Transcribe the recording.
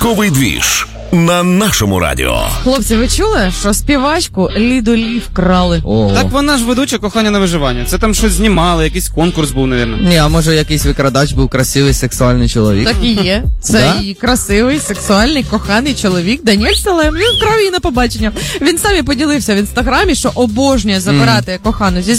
Ранковий двіж на нашому радіо. Хлопці, ви чули, що співачку Ліду Лі вкрали? Ого. Так вона ж ведуча «Кохання на виживання». Це там щось знімали, якийсь конкурс був, навірно. Ні, а може якийсь викрадач був красивий сексуальний чоловік? Так і є. Це Да? її красивий, сексуальний, коханий чоловік Даніель Салем. Він вкрав її на побачення. Він сам і поділився в інстаграмі, що обожнює забирати кохану зі